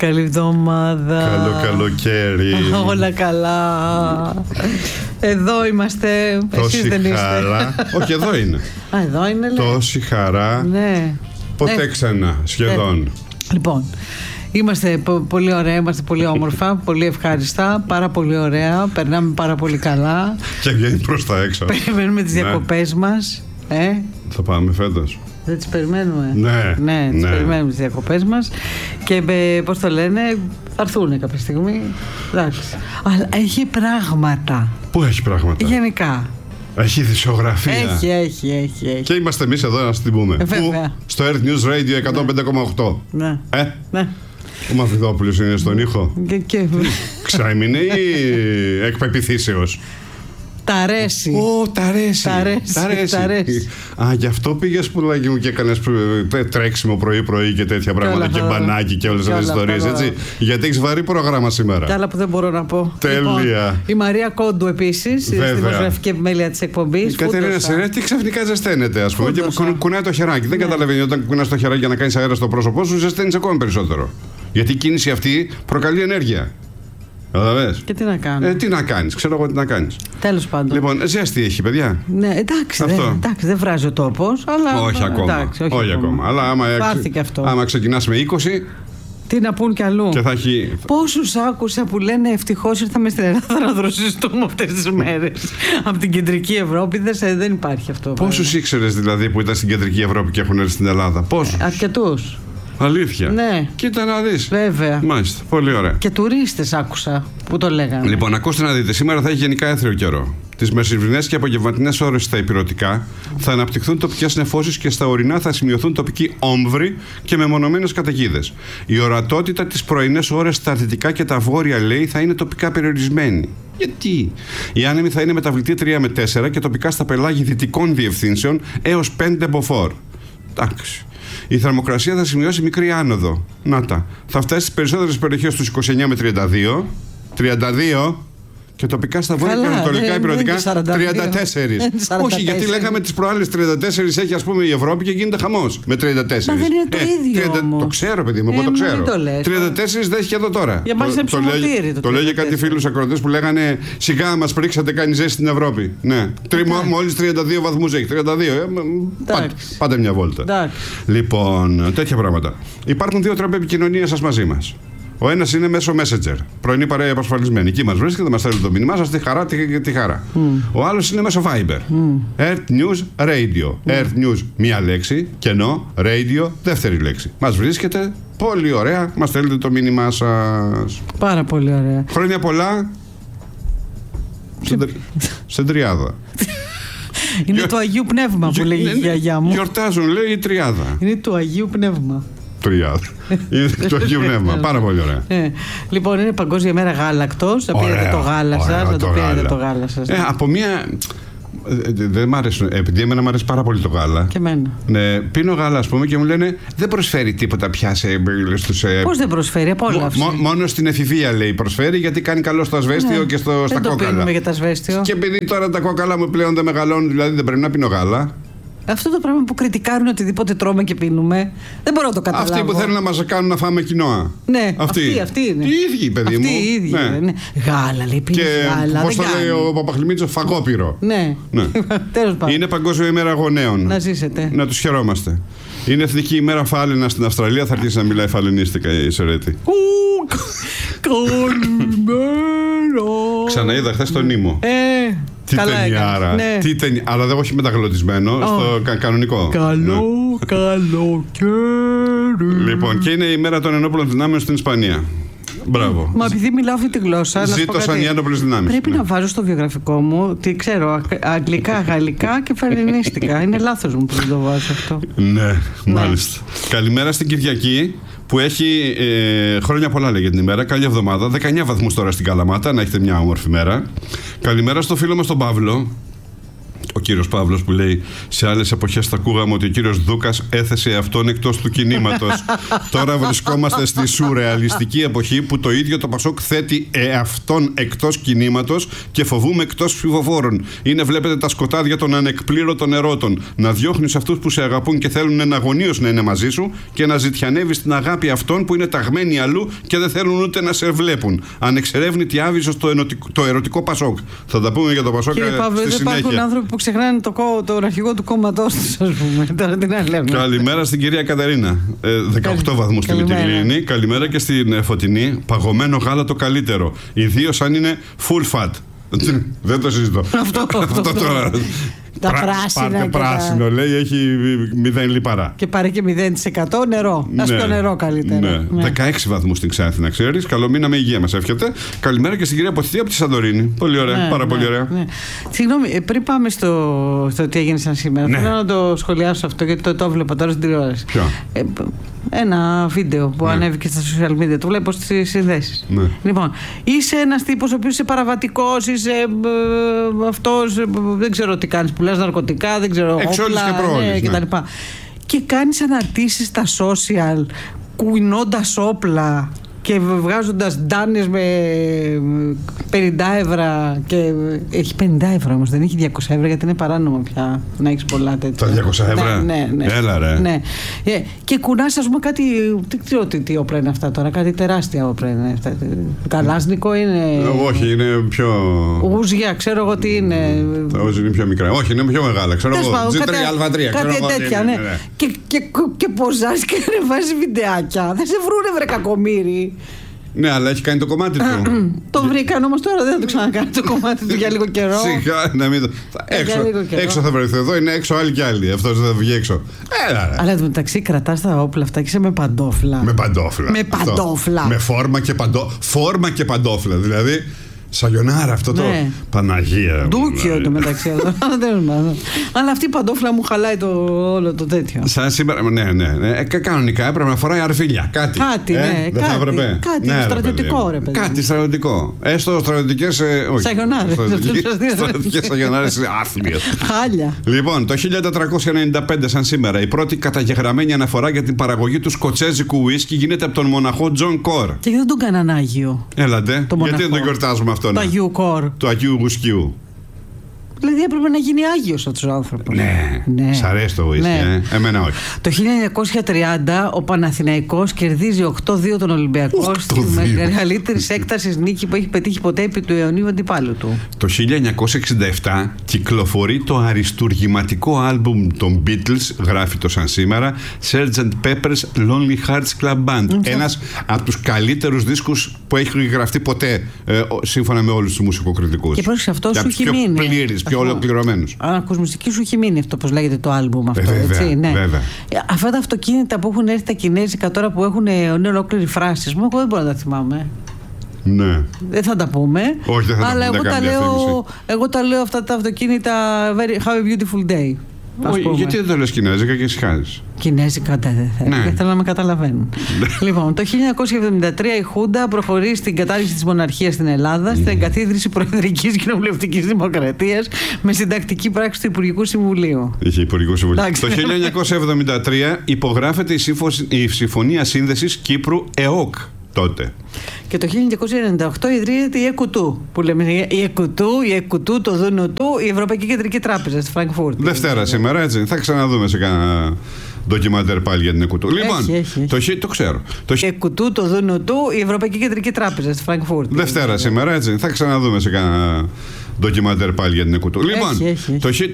Καλή εβδομάδα. Καλό καλοκαίρι. Όλα καλά. Εδώ είμαστε. Εσείς δεν είστε? Όχι, εδώ είναι. Α, εδώ είναι, λέει. Τόση χαρά. Ναι. Ποτέ ξανά, σχεδόν. Λοιπόν, είμαστε πολύ ωραία, είμαστε πολύ όμορφα, πολύ ευχάριστα, πάρα πολύ ωραία, περνάμε πάρα πολύ καλά. Και βγαίνει προς τα έξω. Περιμένουμε τις διακοπές μας. Θα πάμε φέτος. Δεν τις περιμένουμε. Ναι, τις περιμένουμε τις διακοπές μας. Και πώς το λένε, θα έρθουν κάποια στιγμή. Εντάξει. Αλλά έχει πράγματα. Πού έχει πράγματα? Γενικά. Έχει δισογραφία. Έχει. Και είμαστε εμείς εδώ να σας την πούμε. Βέβαια. Στο Earth News Radio 105,8. Ναι. Ναι. Ο Μαυριδόπουλος είναι στον ήχο. Ξάιμινε ή εκ πεποιθήσεως? Τ' αρέσει. Τ' αρέσει. Α, γι' αυτό πήγες πουλάκι μου και έκανες τρέξιμο πρωί-πρωί και τέτοια πράγματα και μπανάκι και όλες αυτές τις ιστορίες, έτσι. Γιατί έχεις βαρύ πρόγραμμα σήμερα. Και άλλα που δεν μπορώ να πω. Τέλεια. Λοιπόν, η Μαρία Κόντου επίσης, στη δημοσιογραφική επιμέλεια της εκπομπής. Η Κατερίνα Σερέ, τι ξαφνικά ζεσταίνεται, ας πούμε, και κουνάει το χεράκι. Δεν καταλαβαίνει όταν κουνάς το χεράκι για να κάνεις αέρα στο πρόσωπό σου, ζεσταίνεις ακόμη περισσότερο. Γιατί η κίνηση αυτή προκαλεί ενέργεια. Καταλαβες. Και τι να κάνω. Τι να κάνεις, ξέρω εγώ τι να κάνεις. Τέλος πάντων. Λοιπόν, ζέστη έχει, παιδιά. Ναι, εντάξει, δεν βράζει ο τόπος, αλλά. Όχι ακόμα. Εντάξει, όχι ακόμα. Αλλά άμα ξεκινάς με 20. Τι να πούν κι αλλού. Και θα έχει... Πόσους άκουσα που λένε ευτυχώς ήρθαμε στην Ελλάδα να δροσιστούμε αυτές τις μέρες από την κεντρική Ευρώπη. Δεν υπάρχει αυτό. Πόσους ήξερες δηλαδή που ήταν στην κεντρική Ευρώπη και έχουν έρθει στην Ελλάδα? Πόσους? Αρκετούς. Αλήθεια. Ναι. Κοίτα να δεις. Βέβαια. Μάλιστα. Πολύ ωραία. Και τουρίστες άκουσα που το λέγανε. Λοιπόν, ακούστε να δείτε. Σήμερα θα έχει γενικά έθριο καιρό. Τις μεσημβρινές και απογευματινές ώρες στα ηπειρωτικά θα αναπτυχθούν τοπικές νεφώσεις και στα ορεινά θα σημειωθούν τοπικοί όμβροι και μεμονωμένες καταιγίδες. Η ορατότητα τις πρωινές ώρες στα δυτικά και τα βόρεια, λέει, θα είναι τοπικά περιορισμένη. Γιατί? Η άνεμη θα είναι μεταβλητή 3 με 4 και τοπικά στα πελάγη δυτικών διευθύνσεων έως 5 μποφόρ. Εντάξει. Η θερμοκρασία θα σημειώσει μικρή άνοδο. Να τα. Θα φτάσει στις περισσότερες περιοχές στους 29 με 32. 32. Και τοπικά στα βόρεια και ανατολικά ηπειρωτικά 34. Όχι, γιατί λέγαμε τις προάλλες 34 έχει, ας πούμε, η Ευρώπη και γίνεται χαμός με 34. Μα δεν είναι το ίδιο. Το ξέρω, παιδί μου, εγώ το ξέρω. 34 δεν έχει και εδώ τώρα. Για μας είναι ψωμοτήρι. Το λέει για κάτι φίλους ακροατές που λέγανε σιγά μας πρίξατε, κάνει ζέστη στην Ευρώπη. Ναι. Μόλις 32 βαθμούς έχει. 32. Πάτε μια βόλτα. Λοιπόν, τέτοια πράγματα. Υπάρχουν δύο τρόποι επικοινωνίας σας μαζί μας. Ο ένας είναι μέσω Messenger. Πρωινή παρέα απασφαλισμένη. Εκεί μας βρίσκεται, μας στέλνει το μήνυμά σας, τη χαρά, τη χαρά. Ο άλλος είναι μέσω Viber. Earth News Radio. Earth News μία λέξη, κενό, Radio δεύτερη λέξη. Μας βρίσκεται, πολύ ωραία, μας στέλνετε το μήνυμά σας. Πάρα πολύ ωραία. Χρόνια πολλά. Στην τριάδα. Είναι του Αγίου Πνεύμα που λέγει η γιαγιά μου. Γιορτάζουν, λέει, η τριάδα. Είναι του Αγίου Πνεύμα. Τριάδα. Είναι το Αγίου Πνεύμα. Πάρα πολύ ωραία. Λοιπόν, είναι Παγκόσμια Μέρα Γάλακτος. Θα πήρετε το γάλα σας. Να το πήρετε το γάλα σας. Από μία. Δεν μ' αρέσει. Επειδή εμένα μου αρέσει πάρα πολύ το γάλα. Και εμένα. Ναι, πίνω γάλα, ας πούμε, και μου λένε δεν προσφέρει τίποτα πια στους. Πώς δεν προσφέρει, απόλαυση. Μόνο στην εφηβεία, λέει, προσφέρει, γιατί κάνει καλό στο ασβέστιο και στα κόκαλα. Δεν το πίνουμε για το ασβέστιο. Και επειδή τώρα τα κόκαλα μου πλέον δεν μεγαλώνουν, δηλαδή δεν πρέπει να πίνω γάλα. Αυτό το πράγμα που κριτικάρουν οτιδήποτε τρώμε και πίνουμε, δεν μπορώ να το καταλάβω. Αυτοί που θέλουν να μας κάνουν να φάμε κοινόα. Ναι, αυτοί είναι. Οι ίδιοι, παιδί μου. Αυτοί οι ίδιοι. Ναι. Γάλα, λέει, πίνεις γάλα. Και πώς το λέει ο Παπαχλημίτσος, φαγόπυρο. Ναι. Τέλος πάντων. Είναι Παγκόσμια ημέρα γονέων. Να ζήσετε. Να τους χαιρόμαστε. Είναι Εθνική ημέρα φάλαινα στην Αυστραλία. Θα αρχίσει να μιλάει φαλαινίστικα η Σερέτη. Καλημέρα. Ξαναείδα χθες τον Νήμο. Τι ταινιάρα. Ναι. Αλλά δεν όχι μεταγλωτισμένο, στο κανονικό. Καλό καλοκαίρι. Λοιπόν, και είναι η μέρα των ενόπλων δυνάμεων στην Ισπανία. Μπράβο. Μα επειδή μιλάω αυτή τη γλώσσα. Ζήτω σαν οι ένοπλες δυνάμεις. Πρέπει να βάζω στο βιογραφικό μου, τι ξέρω, αγγλικά, γαλλικά και φαλαινίστικα. Είναι λάθος μου που δεν το βάζω αυτό. Ναι, μάλιστα. Καλημέρα στην Κυριακή, που έχει χρόνια πολλά, λέει, για την ημέρα. Καλή εβδομάδα. 19 βαθμούς τώρα στην Καλαμάτα, να έχετε μια όμορφη μέρα. Καλημέρα στο φίλο μας τον Παύλο. ο κύριος Παύλος που λέει: σε άλλες εποχές θα ακούγαμε ότι ο κύριος Δούκας έθεσε αυτόν εκτός του κινήματος. Τώρα βρισκόμαστε στη σουρεαλιστική εποχή που το ίδιο το Πασόκ θέτει αυτόν εκτός κινήματος και φοβούμε εκτός ψηφοφόρων. Είναι, βλέπετε, τα σκοτάδια των ανεκπλήρωτων ερώτων. Να διώχνεις αυτούς που σε αγαπούν και θέλουν εναγωνίως να είναι μαζί σου και να ζητιανεύεις την αγάπη αυτών που είναι ταγμένοι αλλού και δεν θέλουν ούτε να σε βλέπουν. Ανεξερεύνητη άβυσος το ερωτικό Πασόκ. Θα τα πούμε για το Πασόκ. Κύριε Παύλο, δεν υπάρχουν άνθρωποι που ξεχνάνε τον αρχηγό του κόμματός τους, ας πούμε. Τώρα τι να λέμε. Καλημέρα στην κυρία Κατερίνα. 18 βαθμούς στη Μυτιλήνη. Καλημέρα και στην Φωτεινή. Παγωμένο γάλα το καλύτερο. Ιδίως αν είναι full fat. Δεν το συζητώ. Αυτό τώρα. Τα πράσινα. Πάρτε πράσινο, λέει, έχει 0 λιπαρά. Και πάρε και 0% νερό. Να στο νερό καλύτερα. Ναι. 16 βαθμούς στην Ξάνθη, να ξέρεις. Καλό μήνα με υγεία μας εύχεται. Καλημέρα και στην κυρία Ποθητή από τη Σαντορίνη. Πολύ ωραία, πάρα πολύ ωραία. Συγγνώμη, πριν πάμε στο τι έγινε σαν σήμερα, θέλω να το σχολιάσω αυτό, γιατί το βλέπω τώρα στην τηλεόραση. Ποιο? Ένα βίντεο που ανέβηκε στα social media. Το βλέπω στις συνδέσεις. Λοιπόν, είσαι ένας τύπος ο οποίος είσαι παραβατικός, είσαι αυτός, δεν ξέρω τι κάνεις, πουλάς ναρκωτικά, δεν ξέρω, όπλα κτλ. Και κάνεις αναρτήσεις στα social κουνώντας όπλα και βγάζοντας ντάνες με 50 ευρώ. Και έχει 50 ευρώ όμως, δεν έχει 200 ευρώ, γιατί είναι παράνομο πια να έχεις πολλά τέτοια. Τα 200 ευρώ. Ναι. Έλα ρε. Ναι. Και κουνάς, ας πούμε, κάτι. Δεν ξέρω τι όπλα είναι αυτά τώρα, κάτι τεράστια όπλα είναι αυτά. Καλάσνικο είναι. Όχι, είναι πιο. Ούζια, ξέρω εγώ τι είναι. Τα ούζια είναι πιο μικρά. Όχι, είναι πιο μεγάλα. Ξέρω εγώ. G3, Α3. Κάτι τέτοια, ναι. Και ποζάς και ανεβάζει βιντεάκια. Θα σε βρούνε, βρε κακομοίρη. Ναι, αλλά έχει κάνει το κομμάτι του. Το βρήκαν όμως τώρα, δεν θα το ξανακάνει το κομμάτι του για λίγο καιρό. Σιγά, να μην το. Έξω θα βρεθεί. Εδώ είναι έξω άλλοι κι άλλοι. Αυτό δεν θα βγει έξω. Αλλά εν μεταξύ κρατάς τα όπλα αυτά και είσαι με παντόφλα. Με παντόφλα. Με φόρμα και παντόφλα. Δηλαδή. Σαγιονάρα αυτό το. Παναγία. Ντούκιο το μεταξύ εδώ. Αλλά αυτή η παντόφλα μου χαλάει όλο το τέτοιο. Σαν σήμερα. Ναι. Κανονικά έπρεπε να φοράει αρφίλια. Κάτι. Δεν θα έπρεπε. Κάτι στρατιωτικό, ρε παιδί. Κάτι στρατιωτικό. Έστω στρατιωτικές. Σαγιονάρες. Στρατιωτικές σαγιονάρες άθλιες. Χάλια. Λοιπόν, το 1495 σαν σήμερα η πρώτη καταγεγραμμένη αναφορά για την παραγωγή του σκοτσέζικου ουίσκι γίνεται από τον μοναχό Τζον Κορ. Και δεν τον κάναν Άγιο. Έλατε. Γιατί δεν τον γιορτάζουμε αυτό? Το Αγίου Κορ. Του Αγίου Γουσκιού. Δηλαδή έπρεπε να γίνει Άγιος αυτός ο άνθρωπος. Ναι. Σ' αρέσει το ουίσκι, Εμένα όχι. Το 1930 ο Παναθηναϊκός κερδίζει 8-2 τον Ολυμπιακό στη μεγαλύτερη έκταση νίκη που έχει πετύχει ποτέ επί του αιωνίου αντιπάλου του. Το 1967 κυκλοφορεί το αριστουργηματικό άλμπουμ των Beatles, γράφει το σαν σήμερα, Sgt. Pepper's Lonely Hearts Club Band. Ένας από τους καλύτερους δίσκους που έχει γραφτεί ποτέ, σύμφωνα με όλους τους μουσικοκριτικούς. Και πρόσεξε, αυτό σου έχει μείνει. Πιο πλήρης, πιο ολοκληρωμένους. Αν ακούς μουσική σου έχει μείνει αυτό, πώς λέγεται το άλμπουμ αυτό. Βέβαια. Αυτά τα αυτοκίνητα που έχουν έρθει τα κινέζικα τώρα που έχουν ολόκληρη φράση, εγώ δεν μπορώ να τα θυμάμαι. Ναι. Δεν θα τα πούμε. Όχι, δεν θα αλλά τα πούμε. Εγώ τα λέω αυτά τα αυτοκίνητα. Have a beautiful day. Γιατί δεν το λες κινέζικα και ησυχάζεις? Κινέζικα δεν θέλω. Θέλω να με καταλαβαίνουν. Λοιπόν, το 1973 η Χούντα προχωρεί στην κατάργηση της μοναρχίας στην Ελλάδα, στην εγκαθίδρυση προεδρικής κοινοβουλευτικής δημοκρατίας με συντακτική πράξη του Υπουργικού Συμβουλίου. Είχε Υπουργικό Συμβουλίο. Το 1973 υπογράφεται η Συμφωνία Σύνδεσης Κύπρου ΕΟΚ. Τότε. Και το 1998 ιδρύεται η ΕΚΟΥΤΟΥ, που λέμε η ΕΚΟΥΤΟΥ, το ΔΝΤ, η Ευρωπαϊκή Κεντρική Τράπεζα στη Φραγκφούρτη. Δευτέρα σήμερα, έτσι. Θα ξαναδούμε σε κανένα ντοκιμαντέρ πάλι για την ΕΚΟΥΤΟΥ. Λοιπόν, το ξέρω. Το ΕΚΟΥΤΟΥ, το ΔΝΤ, η Ευρωπαϊκή Κεντρική Τράπεζα στη Φραγκφούρτη. Δευτέρα σήμερα, έτσι. Θα ξαναδούμε σε κανένα ντοκιμαντέρ πάλι για την ΕΚΟΥΤΟΥ. Λοιπόν,